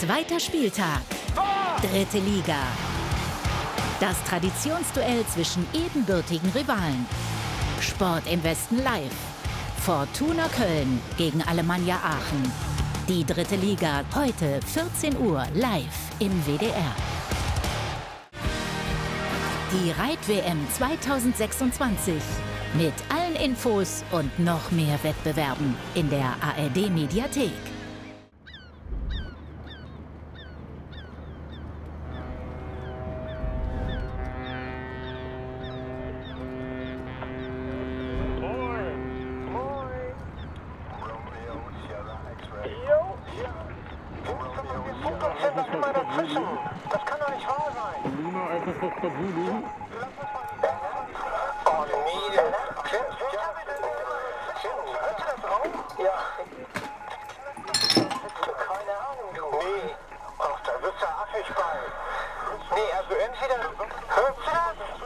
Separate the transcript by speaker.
Speaker 1: Zweiter Spieltag. Dritte Liga. Das Traditionsduell zwischen ebenbürtigen Rivalen. Sport im Westen live. Fortuna Köln gegen Alemannia Aachen. Die dritte Liga heute 14 Uhr live im WDR. Die Reit-WM 2026 mit allen Infos und noch mehr Wettbewerben in der ARD-Mediathek.
Speaker 2: Das kann doch nicht wahr sein.
Speaker 3: Luna einfach auf Kabulu.
Speaker 2: Oh nee, hörst du das auch? Ja. Keine Ahnung, du. Nee. Ach, da wirst du affig bei. Nee, also entweder hörst du das?